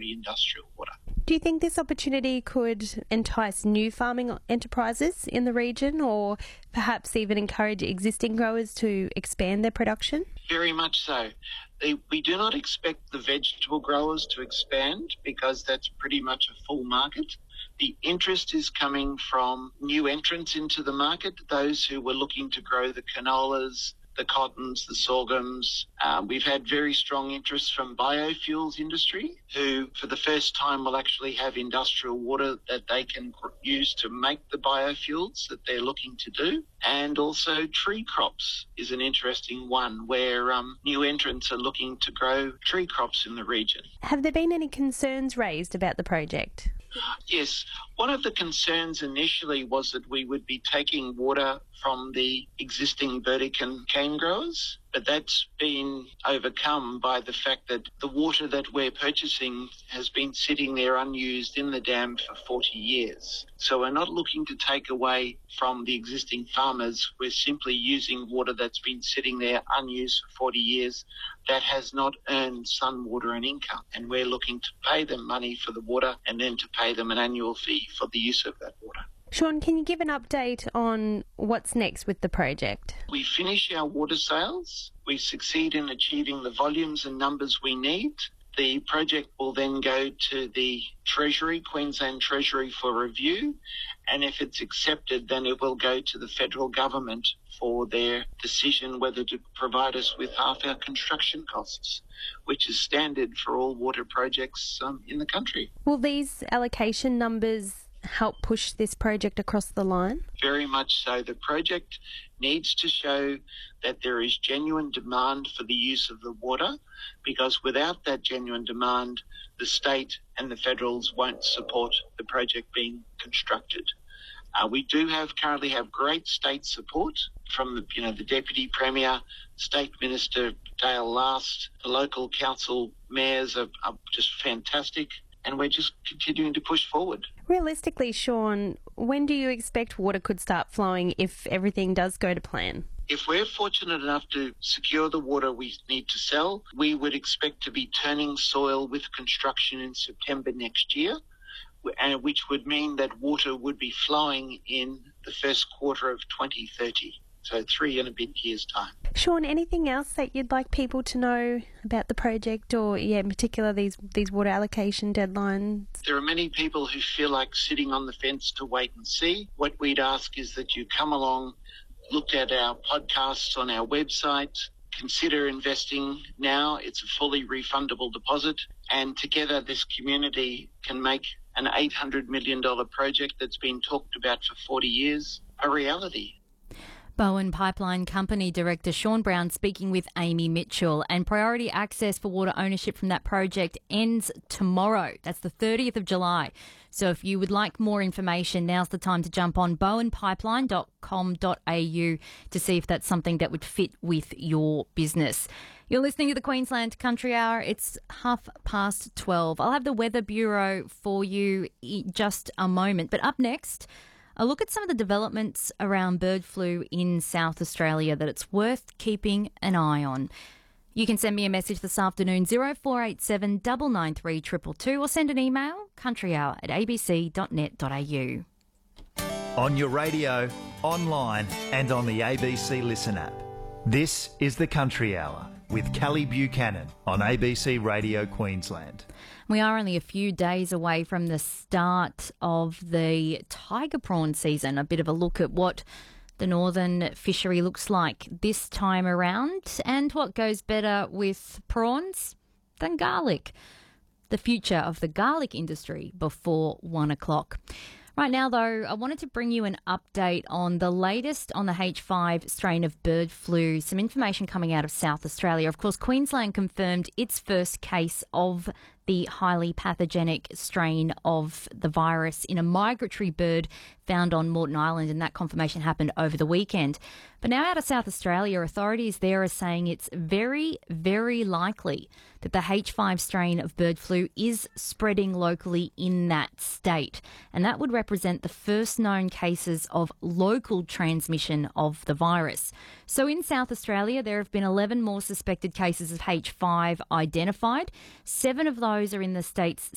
the industrial water. Do you think this opportunity could entice new farming enterprises in the region, or perhaps even encourage existing growers to expand their production? Very much so. We do not expect the vegetable growers to expand because that's pretty much a full market. The interest is coming from new entrants into the market, those who were looking to grow the canolas, the cottons, the sorghums. We've had very strong interest from biofuels industry, who for the first time will actually have industrial water that they can use to make the biofuels that they're looking to do. And also tree crops is an interesting one where new entrants are looking to grow tree crops in the region. Have there been any concerns raised about the project? Yes, one of the concerns initially was that we would be taking water from the existing Burdekin cane growers, but that's been overcome by the fact that the water that we're purchasing has been sitting there unused in the dam for 40 years. So we're not looking to take away from the existing farmers. We're simply using water that's been sitting there unused for 40 years that has not earned Sunwater an income. And we're looking to pay them money for the water and then to pay them an annual fee for the use of that water. Sean, can you give an update on what's next with the project? We finish our water sales. We succeed in achieving the volumes and numbers we need. The project will then go to the Treasury, Queensland Treasury, for review. And if it's accepted, then it will go to the federal government for their decision whether to provide us with half our construction costs, which is standard for all water projects in the country. Will these allocation numbers help push this project across the line? Very much so. The project needs to show that there is genuine demand for the use of the water, because without that genuine demand, the state and the federals won't support the project being constructed. We do currently have great state support from the Deputy Premier, State Minister Dale Last. The local council mayors are just fantastic, and we're just continuing to push forward. Realistically, Sean, when do you expect water could start flowing if everything does go to plan? If we're fortunate enough to secure the water we need to sell, we would expect to be turning soil with construction in September next year, which would mean that water would be flowing in the first quarter of 2030. So 3 and a bit years' time. Sean, anything else that you'd like people to know about the project, or in particular these water allocation deadlines? There are many people who feel like sitting on the fence to wait and see. What we'd ask is that you come along, look at our podcasts on our website, consider investing now. It's a fully refundable deposit, and together this community can make an $800 million project that's been talked about for 40 years a reality. Bowen Pipeline Company Director Sean Brown speaking with Amy Mitchell. And priority access for water ownership from that project ends tomorrow. That's the 30th of July. So if you would like more information, now's the time to jump on bowenpipeline.com.au to see if that's something that would fit with your business. You're listening to the Queensland Country Hour. It's 12:30. I'll have the Weather Bureau for you in just a moment. But up next, a look at some of the developments around bird flu in South Australia that it's worth keeping an eye on. You can send me a message this afternoon, 0487 993 222, or send an email, countryhour@abc.net.au. On your radio, online and on the ABC Listen app. This is the Country Hour with Kelly Buchanan on ABC Radio Queensland. We are only a few days away from the start of the tiger prawn season. A bit of a look at what the northern fishery looks like this time around, and what goes better with prawns than garlic. The future of the garlic industry before 1 o'clock. Right now, though, I wanted to bring you an update on the latest on the H5 strain of bird flu, some information coming out of South Australia. Of course, Queensland confirmed its first case of the highly pathogenic strain of the virus in a migratory bird found on Moreton Island, and that confirmation happened over the weekend. But now out of South Australia, authorities there are saying it's very, very likely that the H5 strain of bird flu is spreading locally in that state. And that would represent the first known cases of local transmission of the virus. So in South Australia, there have been 11 more suspected cases of H5 identified. 7 of those are in the state's